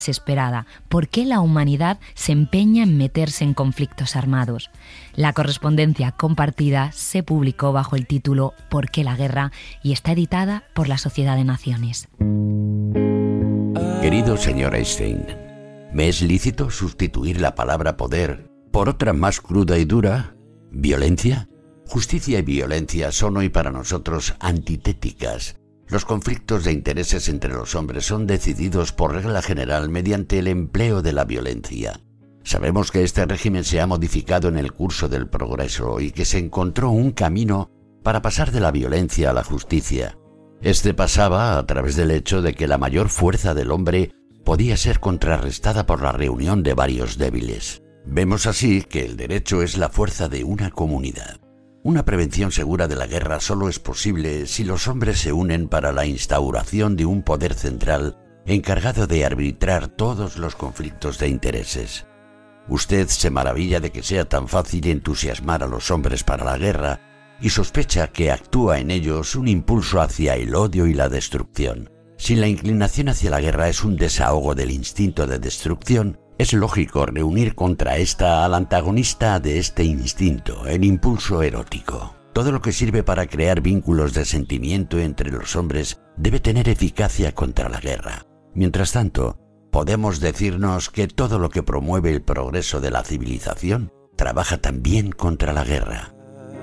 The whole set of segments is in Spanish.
desesperada. ¿Por qué la humanidad se empeña en meterse en conflictos armados? La correspondencia compartida se publicó bajo el título ¿Por qué la guerra? Y está editada por la Sociedad de Naciones. Querido señor Einstein, ¿me es lícito sustituir la palabra poder por otra más cruda y dura? ¿Violencia? Justicia y violencia son hoy para nosotros antitéticas. Los conflictos de intereses entre los hombres son decididos por regla general mediante el empleo de la violencia. Sabemos que este régimen se ha modificado en el curso del progreso y que se encontró un camino para pasar de la violencia a la justicia. Este pasaba a través del hecho de que la mayor fuerza del hombre podía ser contrarrestada por la reunión de varios débiles. Vemos así que el derecho es la fuerza de una comunidad. Una prevención segura de la guerra solo es posible si los hombres se unen para la instauración de un poder central encargado de arbitrar todos los conflictos de intereses. Usted se maravilla de que sea tan fácil entusiasmar a los hombres para la guerra y sospecha que actúa en ellos un impulso hacia el odio y la destrucción. Si la inclinación hacia la guerra es un desahogo del instinto de destrucción, es lógico reunir contra esta al antagonista de este instinto, el impulso erótico. Todo lo que sirve para crear vínculos de sentimiento entre los hombres debe tener eficacia contra la guerra. Mientras tanto, podemos decirnos que todo lo que promueve el progreso de la civilización trabaja también contra la guerra.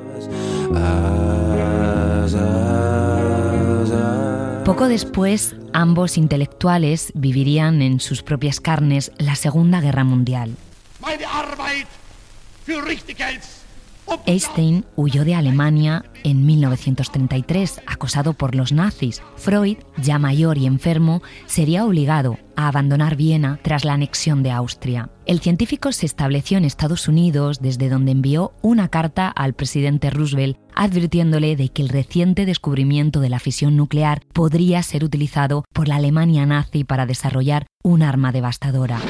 Poco después, ambos intelectuales vivirían en sus propias carnes la Segunda Guerra Mundial. Einstein huyó de Alemania en 1933, acosado por los nazis. Freud, ya mayor y enfermo, sería obligado a abandonar Viena tras la anexión de Austria. El científico se estableció en Estados Unidos, desde donde envió una carta al presidente Roosevelt advirtiéndole de que el reciente descubrimiento de la fisión nuclear podría ser utilizado por la Alemania nazi para desarrollar un arma devastadora.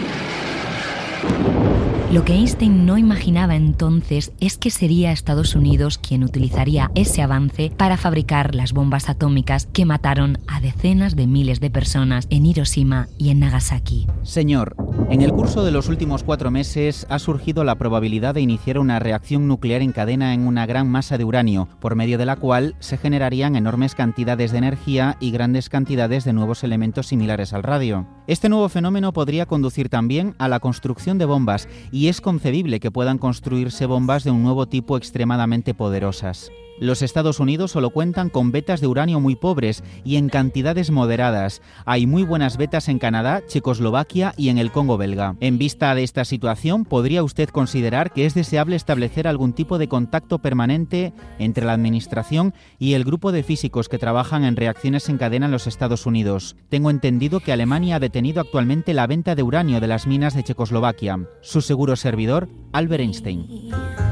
Lo que Einstein no imaginaba entonces es que sería Estados Unidos quien utilizaría ese avance para fabricar las bombas atómicas que mataron a decenas de miles de personas en Hiroshima y en Nagasaki. Señor, en el curso de los últimos 4 meses ha surgido la probabilidad de iniciar una reacción nuclear en cadena en una gran masa de uranio, por medio de la cual se generarían enormes cantidades de energía y grandes cantidades de nuevos elementos similares al radio. Este nuevo fenómeno podría conducir también a la construcción de bombas y es concebible que puedan construirse bombas de un nuevo tipo extremadamente poderosas. Los Estados Unidos solo cuentan con vetas de uranio muy pobres y en cantidades moderadas. Hay muy buenas vetas en Canadá, Checoslovaquia y en el Congo belga. En vista de esta situación, ¿podría usted considerar que es deseable establecer algún tipo de contacto permanente entre la Administración y el grupo de físicos que trabajan en reacciones en cadena en los Estados Unidos? Tengo entendido que Alemania ha detenido actualmente la venta de uranio de las minas de Checoslovaquia. Su seguro servidor, Albert Einstein.